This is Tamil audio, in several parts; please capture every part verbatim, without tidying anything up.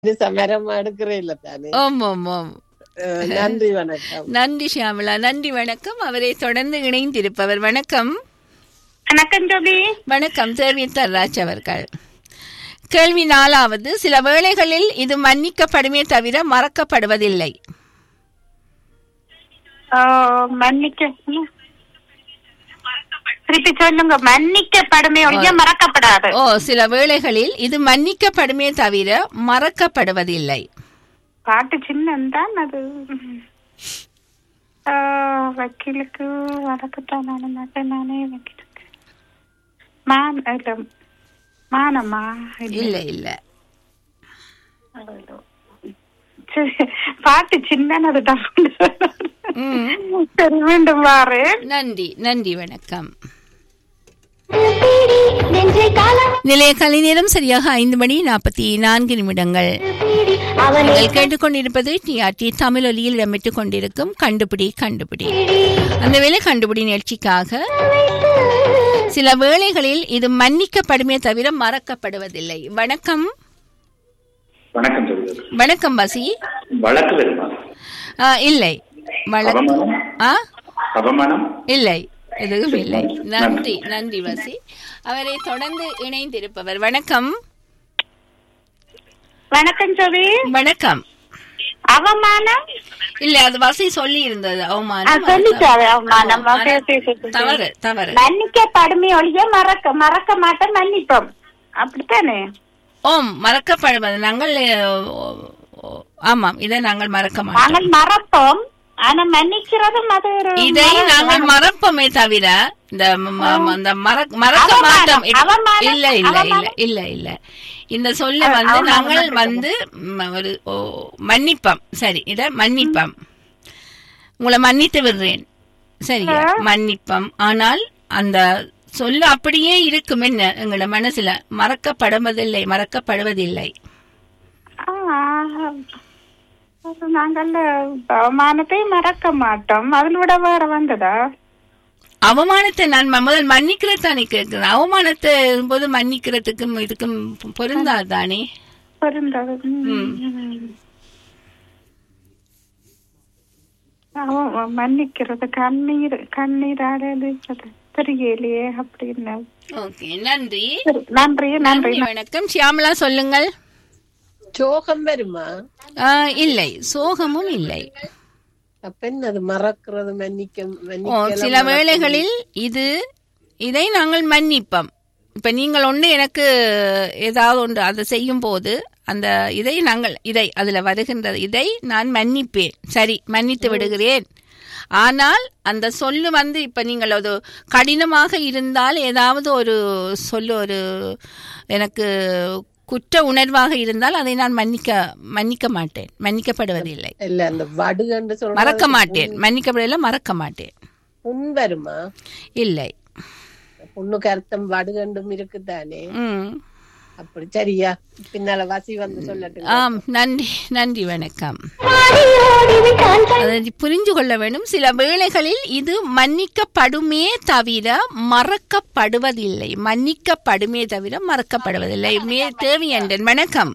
சமரமா எடுக்கிறே இல்ல தானே. ஆம் ஆம் ஆம். அஹ், நன்றி வணக்கம். நன்றி ஷியாமலா, நன்றி வணக்கம். அவரை தொடர்ந்து இணைந்திருப்பவர் வணக்கம். வணக்கம் ஜோபி. வணக்கம் தேவியத்தர் ராஜ் அவர்கள். கேள்வி நாலாவது, சில வேளைகளில் இது மன்னிக்கப்படுமே தவிர மறக்கப்படுவதில்லை. ஆஹ், மன்னிக்க திருப்பி சொல்லுங்க. மன்னிக்கப்படுமே ஒழிய மறக்கப்படாது. ஓ, சில வேளைகளில் இது மன்னிக்கப்படுமே தவிர மறக்கப்படுவதில்லை. பாட்டு சின்னந்தான் அது. ஆஹ், வக்கீலுக்கு வழக்குத்தான் நானே மாட்டேன், நானே வக்கீலுக்கு மான் இல்ல மானம்மா இல்ல இல்ல. சரி, பாட்டு சின்னது தான். ம். சரி, மீண்டும் வாரு. நன்றி நன்றி வணக்கம். நிலைய கலை நேரம் சரியாக ஐந்து மணி நாற்பத்தி நான்கு நிமிடங்கள். நீங்கள் கேட்டுக்கொண்டிருப்பது டிஆர்டி தமிழ் ஒலியில் இடம்பெற்றுக் கொண்டிருக்கும் கண்டுபிடி கண்டுபிடி. அந்த வேளை கண்டுபிடி நிகழ்ச்சிக்காக சில வேளைகளில் இது மன்னிக்கப்படுமே தவிர மறக்கப்படுவதில்லை. வணக்கம். வணக்கம் சொல்லுங்கள். வணக்கம் பசி. வழக்கு வருமா? ஆ, இல்லை. வழக்கு அவமானம்? ஆ அவமானம் இல்லை, எதுவும் இல்லை. நன்றி நன்றி வசி. அவரை தொடர்ந்து இணைந்திருப்பவர் வணக்கம். வணக்கம் ஜோபி. வணக்கம். அவமானம் இல்ல, அது வசி சொல்லி இருந்தது அவமானம். சொல்லிட்டாரு. அவமானம் ஆ, தவறு தவறு. மன்னிக்கப்படுமே ஒழிய மறக்க மறக்க மாட்டேன், மன்னிப்போம். அப்படித்தானே? ஓம், மறக்கப்படுவது நாங்கள். ஓ, ஆமாம், இதை நாங்கள் மறக்க மாட்டோம். நாங்கள் மறப்போம், ஆனா மன்னிக்கிறதும் அது ஒரு இதை நாங்கள் மறப்போமே தவிர இந்த ம- ம- இந்த மறக்க மறக்க மாட்டோம். அவமானம், இல்ல இல்ல இல்ல இல்ல இல்ல. இந்த சொல்ல வந்து நாங்கள் வந்து ம- ஒரு ஓ, மன்னிப்போம். சரி, இத மன்னிப்போம். உங்களை மன்னித்து விடுறேன். சரியா, மன்னிப்போம். ஆனால் அந்த சொல்ல அப்படியே இருக்கும். என்ன எங்களோட மனசுல மறக்கப்படுவதில்லை, மறக்கப்படுவதில்லை. ஆ, அது நாங்கள் அவமானத்தை மறக்க மாட்டோம். அதில் விட வேற வந்ததா? அவமானத்தை நான் ம- முதல் மன்னிக்கிறதானே கேட்கிறேன். அவமானத்தை போது மன்னிக்கிறதுக்கும் இதுக்கும் பொருந்தாதானே. பொருந்தது. ம். அவ- மன்னிக்கிறது கண்ணீர் கண்ணீரால தெரியலையே அப்படின்னு. ஓகே, நன்றி சரி, நன்றி நன்றி. நன்றி வணக்கம். ஷியாமலா சொல்லுங்கள். சோகம் வருமா? ஆ, இல்லை, சோகமும் இல்லை. அப்ப என்ன அது மறக்கிறது? மன்னிக்க ஓ, மன்னிக்கலாம், சில மறக்க- வேளைகளில் இது இதை நாங்கள் மன்னிப்போம். இப்ப நீங்கள் ஒன்று எனக்கு ஏதாவது ஒன்று அதை செய்யும் போது அந்த இதை நாங்கள் இதை அதுல வருகின்றது இதை நான் மன்னிப்பேன். சரி, மன்னித்து விடுகிறேன். ஆனால் அந்த சொல்லு வந்து இப்ப நீங்கள் அது கடினமாக இருந்தால், ஏதாவது ஒரு சொல்லு ஒரு எனக்கு குற்ற உணர்வாக இருந்தால் அதை நான் மன்னிக்க மன்னிக்க மாட்டேன், மன்னிக்கப்படுவதில்லை. இல்ல அந்த வடுகண்டு சொல்றது மறக்க மாட்டேன், மன்னிக்கப்படல, மறக்க மாட்டேன். புண் வருமா? இல்லை. புண்ணுக்கு அர்த்தம் வடுகண்டும் இருக்குதானே. ம். அப்படி சரியா? பின்னால வாசி வந்து சொல்லட்டும். ஆம், நன்றி நன்றி வணக்கம். அதை புரிந்து கொள்ள வேண்டும். சில வேளைகளில் இது மன்னிக்கப்படுமே தவிர மறக்கப்படுவதில்லை. மன்னிக்கப்படுமே தவிர மறக்கப்படுவதில்லை. மே தேவியண்டன் வணக்கம்.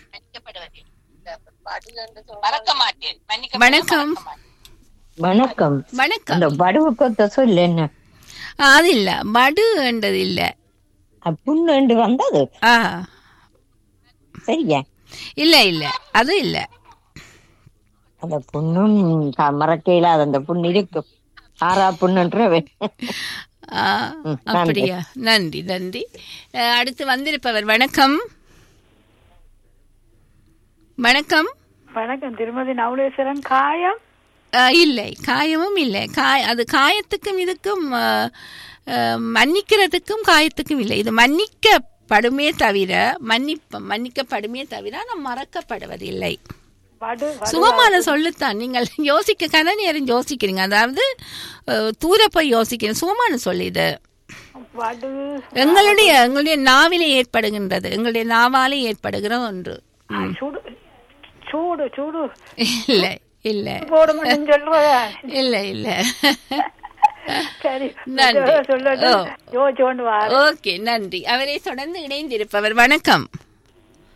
வணக்கம் வணக்கம். வணக்கம். அந்த வடுவு கொத்த சொல்லு என்ன? ஆ, அது இல்ல, வடு என்றது இல்ல. புண்ணு வந்தது. ஆ, சரியா? இல்ல இல்ல, அது இல்ல. அந்த புண்ணும் மறக்கையில அந்த புண்ணு இருக்கும். ஆறா புண்ணுன்ற ஆ, அப்படியா? நன்றி நன்றி. அஹ், அடுத்து வந்திருப்பவர் வணக்கம். வணக்கம். வணக்கம் திருமதி நவுலேஸ்வரன். காயம் அஹ், இல்லை, காயமும் இல்லை. காய அது காயத்துக்கும் இதுக்கும் அஹ், அஹ், மன்னிக்கிறதுக்கும் காயத்துக்கும் இல்லை. இது மன்னிக்கப்படுமே தவிர மன்னிப்ப மன்னிக்கப்படுமே தவிர நாம் மறக்கப்படுவதில்லை. வடு சுகமான சொல்லுத்தான். நீங்கள் யோசிக்க கன நேரம் யோசிக்கிறீங்க, அதாவது அஹ், தூர போய் யோசிக்கிறீங்க. சுகமான சொல்லு இது. வடு எங்களுடைய எங்களுடைய நாவிலே ஏற்படுகின்றது, எங்களுடைய நாவாலே ஏற்படுகிற ஒன்று. ம். சூடு சூடு சூடு இல்லை இல்லை போடும் சொல்லுவதா? இல்லை இல்லை. சரி, நன்றி. சொல்லு. ஓ. யோசிச்சு கொண்டு வா. ஓகே, நன்றி. அவரை தொடர்ந்து இணைந்திருப்பவர் வணக்கம்.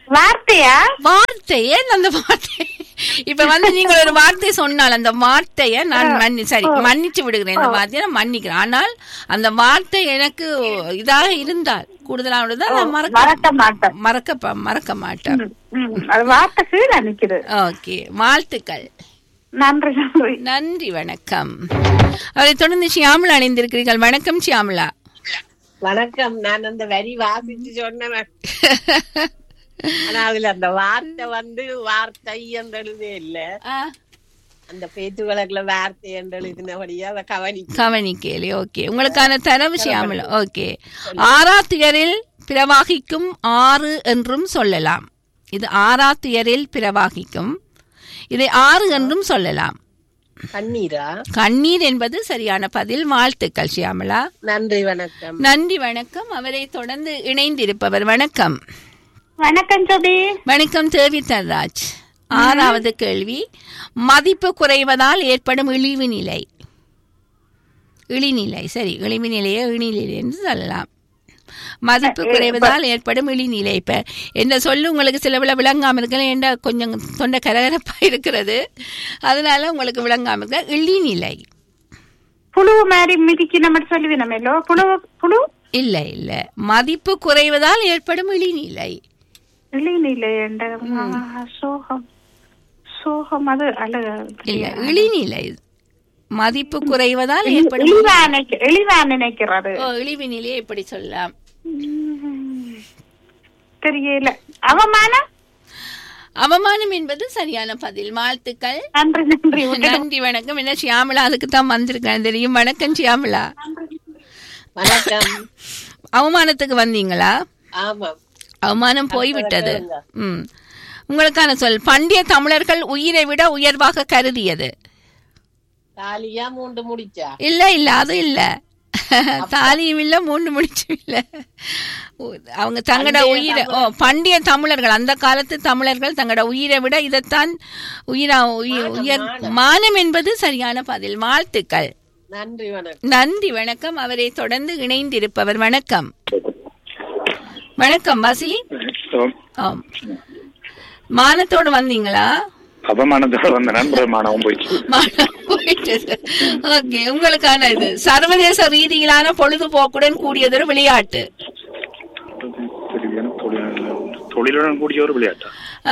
வார்த்தையா? வார்த்தை ஏன் அந்த வார்த்தை இப்ப வந்து நீங்க ஒரு வார்த்தை சொன்னால் அந்த வார்த்தைய நான் மன்னி சரி மன்னிச்சு விடுகிறேன். இந்த வார்த்தையை நான் மன்னிக்கிறேன். ஆனால் அந்த வார்த்தை எனக்கு இதாக இருந்தால் கூடுதலாக நான் மறக்க மாட்டேன் மறக்க மறக்க மாட்டேன். வார்த்தை கீழே நிக்குது. ஓகே, வாழ்த்துக்கள். நன்றி நன்றி நன்றி, வணக்கம். அவரை தொடர்ந்து ஷியாமலா அணிந்திருக்கிறீர்கள். வணக்கம் ஷியாமலா. வணக்கம். நான் அந்த வரி வாசிச்சு சொன்னேன். ஆனா அதுல அந்த வார்த்தை வந்து வார்த்தை என்று எழுதே இல்ல. அந்த பேச்சு வழக்குல வார்த்தை என்று எழுதினபடியா அதை கவனி கவனிக்கலே. ஓகே, உங்களுக்கான தரவு ஷியாமலா. ஓகே, ஆறாத்தியரில் பிரவாகிக்கும் ஆறு என்றும் சொல்லலாம். இது ஆறாத்தியரில் பிரவாகிக்கும், இதை ஆறு என்றும் சொல்லலாம். கண்ணீரா? கண்ணீர் என்பது சரியான பதில். வாழ்த்துக்கள் ஷியாமலா. நன்றி, வணக்கம். நன்றி, வணக்கம். அவரை தொடர்ந்து இணைந்திருப்பவர். வணக்கம். வணக்கம் ஜோபி. வணக்கம் தேவி தன்ராஜ். ஆறாவது கேள்வி, மதிப்பு குறைவதால் ஏற்படும் இழிவு நிலை. இழிநிலை, சரி, இழிவு நிலையை இழிநிலை என்று சொல்லலாம். மதிப்பு குறைவதால் ஏற்படும் இழிநிலை. இப்ப என்ன சொல்லு உங்களுக்கு சில விழா விளங்காம இருக்க, ஏண்டா கொஞ்சம் தொண்டை கரகரப்பா இருக்கிறது, அதனால உங்களுக்கு விளங்காம இருக்க. இழிநிலை புழு மாதிரி மிதிக்கு நம்ம சொல்லுவீனோ புழு புழு இல்ல இல்ல, மதிப்பு குறைவதால் ஏற்படும் இழிநிலை. இழிநிலை சோகம் சோகம் அது அல்ல இல்ல, இழிநிலை மதிப்பு குறைவதால் ஏற்படும் இழிவா நினைக்கிறது. இழிவு நிலையை எப்படி சொல்லலாம் தெரியல. அவமானம்? அவமானம் என்பது சரியான பதில். வாழ்த்துக்கள். நன்றி நன்றி நன்றி, வணக்கம். என்ன ஷியாமலா அதுக்கு தான் வந்திருக்கேன் தெரியும். வணக்கம் ஷியாமலா. வணக்கம். அவமானத்துக்கு வந்தீங்களா? ஆமா, அவமானம் போய்விட்டது. ம், உங்களுக்கான சொல், பண்டைய தமிழர்கள் உயிரை விட உயர்வாக கருதியது. தாலியா மூன்று முடிச்சா? இல்ல இல்ல, அது இல்ல. தாலியும் இல்ல, மூன்று முடிச்சும் இல்ல. அவங்க தங்களோட உயிரை, ஓ பண்டைய தமிழர்கள், அந்த காலத்து தமிழர்கள் தங்களோட உயிரை விட இதைத்தான் உயிரா உயர். மானம் என்பது சரியான பதில். வாழ்த்துக்கள். நன்றி, வணக்கம். நன்றி, வணக்கம். அவரை தொடர்ந்து இணைந்திருப்பவர். வணக்கம். வணக்கம் வாசி. ஆம், மானத்தோடு வந்தீங்களா? அவமானத்தோடு வந்த நண்பர் மானமும் போயிடுச்சு. ஓகே, உங்களுக்கான இது சர்வதேச ரீதியிலான பொழுதுபோக்குடன் கூடியதொரு விளையாட்டு. தொழிலுடன் கூடிய ஒரு விளையாட்டு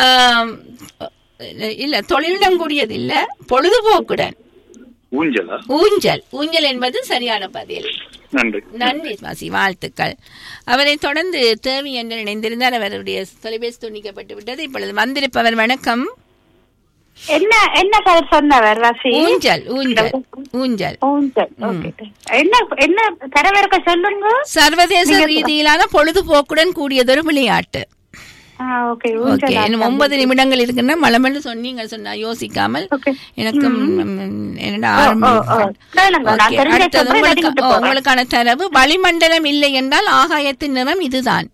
இல்ல, தொழிலுடன் கூடியது இல்ல, பொழுதுபோக்குடன். ஊஞ்சலா? ஊஞ்சல். ஊஞ்சல் என்பது சரியான பதில். நன்றி நன்றி வாசி, வாழ்த்துக்கள். அவரை தொடர்ந்து தேவி என்று இணைந்திருந்தார். அவருடைய தொலைபேசி துண்டிக்கப்பட்டு விட்டது. இப்பொழுது வந்திருப்பவர். வணக்கம். என்ன என்ன கலர் சொன்னவர் வாசி? ஊஞ்சல். ஊஞ்சல் ஊஞ்சல் ஊஞ்சல். என்ன என்ன தரவிறக்க சொல்லுங்க. சர்வதேச ரீதியிலான பொழுதுபோக்குடன் கூடியதொரு விளையாட்டு. ஓகே, ஒன்பது நிமிடங்கள் இருக்குன்னா மலமல்லு சொன்னீங்க, சொன்னா யோசிக்காமல் எனக்கு உங்களுக்கான தரவு, வளிமண்டலம் இல்லை என்றால் ஆகாயத்தின் நிறம் இதுதான்.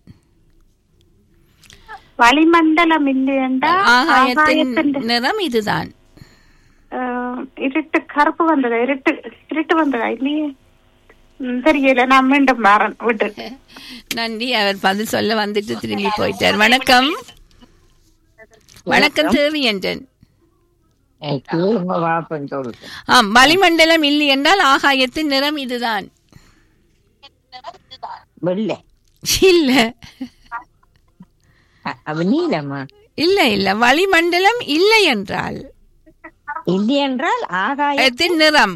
வளிமண்டலம் இல்லை என்றால் ஆகாயத்தின் நிறம் இதுதான். இருட்டு கருப்பு வந்ததா? இருட்டு இருட்டு வந்ததா? இல்லையே, தெரியல. நான் மீண்டும் வரேன் விட்டு. நன்றி. அவர் பதில் சொல்ல வந்துட்டு திரும்பி போயிட்டார். வணக்கம். வணக்கம் தேவி என்றன். ஆம், வளிமண்டலம் இல்லை என்றால் ஆகாயத்தின் நிறம் இதுதான். இல்ல இல்ல இல்ல, வளிமண்டலம் இல்லை என்றால் இல்லை என்றால் ஆகாயத்தின் நிறம்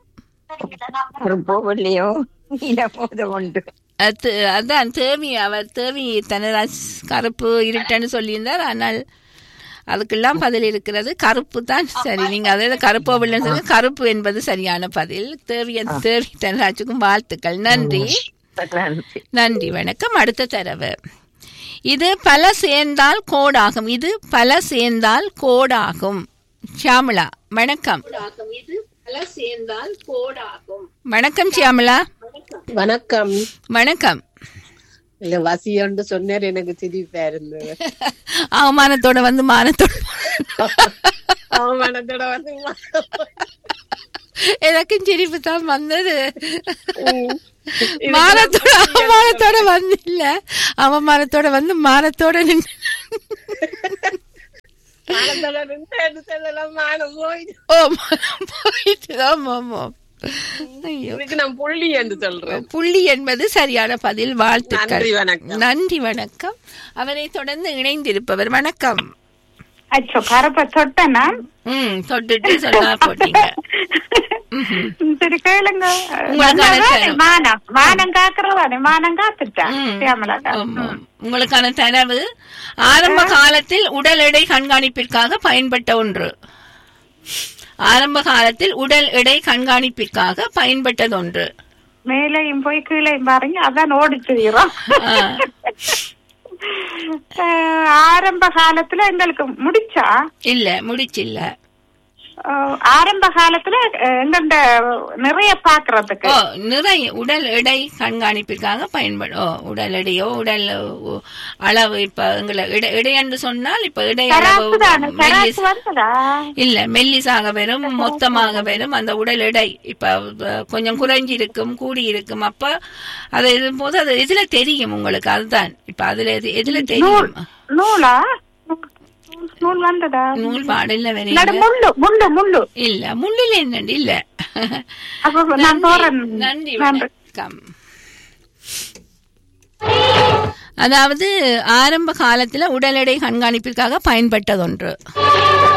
அதான் தேவி. அவர் தேவி தனராஜ் கருப்பு இருட்டன்னு சொல்லியிருந்தார். ஆனால் அதுக்கெல்லாம் பதில் இருக்கிறது. கருப்பு தான் சரி. நீங்க அதாவது கருப்போ இல்லைன்னு சொல்லி கருப்பு என்பது சரியான பதில். தேவி தேவி தனராஜுக்கும் வாழ்த்துக்கள். நன்றி நன்றி, வணக்கம். அடுத்த தரவு, இது பல சேர்ந்தால் கோடாகும். இது பல சேர்ந்தால் கோடாகும். ஷியாமலா. வணக்கம். இது பல சேர்ந்தால் கோடாகும். வணக்கம் ஷியாமலா. வணக்கம். வணக்கம். இல்ல, வசியன்னு சொன்னார், எனக்கு சிரிப்பா இருந்தது. அவமானத்தோட வந்து மானத்தோட அவமானத்தோட வந்து எனக்கும் சிரிப்பு தான் வந்தது. மானத்தோட அவமானத்தோட வந்து இல்ல, அவமானத்தோட வந்து மானத்தோட நின்று புள்ளி என்பது சரியான பதில். வாழ்த்துக்கள், நன்றி, வணக்கம். அவரை தொடர்ந்து இணைந்திருப்பவர் வணக்கம். அச்சோ பரப்ப தொட்டனா ம் தொட்டுட்டு சொல்ல போட்டீங்க. சரி கேளுங்க. மானம் மானம் காக்குறதானே, மானம் காத்துட்டேன். உங்களுக்கான தரவு, ஆரம்ப காலத்தில் உடல் எடை கண்காணிப்பிற்காக பயன்பட்ட ஒன்று. ஆரம்ப காலத்தில் உடல் எடை கண்காணிப்பிற்காக பயன்பட்டது ஒன்று. மேலையும் போய் கீழையும் பாருங்க, அதான் ஓடிச்சுறோம். ஆரம்ப காலத்துல எங்களுக்கு முடிச்சா இல்ல முடிச்சு இல்ல. ஆரம்ப காலத்துல எங்க நிறைய பாக்குறதுக்கு நிறைய உடல் எடை கண்காணிப்பிற்காக பயன்படும். உடல் எடையோ உடல் அளவு, இப்ப எங்களை எடை என்று சொன்னால் இப்ப இடை அளவு இல்ல, மெல்லிசாக வரும், மொத்தமாக வரும். அந்த உடல் எடை இப்ப கொஞ்சம் குறைஞ்சி இருக்கும், கூடி இருக்கும். அப்ப அது போது அது எதுல தெரியும் உங்களுக்கு? அதுதான் இப்ப அதுல எதுல தெரியும்? நூலா நூல் வந்ததா? நூல் பாடல இல்ல, முள்ளில என்னண்டு இல்ல. நன்றி, வணக்கம். அதாவது ஆரம்ப காலத்துல உடல் எடை கண்காணிப்பிற்காக பயன்பட்டது ஒன்று.